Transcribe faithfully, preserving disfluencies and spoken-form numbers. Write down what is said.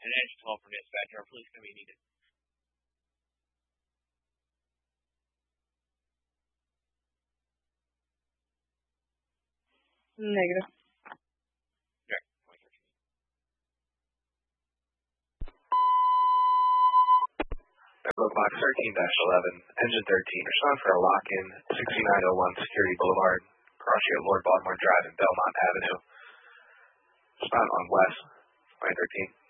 An engine call from dispatcher. Our police can be needed. Negative. Okay. Echo Box thirteen dash eleven, Engine thirteen, respond for a lock-in, sixty-nine oh one Security Boulevard, crossing Lord Baltimore Drive and Belmont Avenue. Respond on West, twenty thirteen.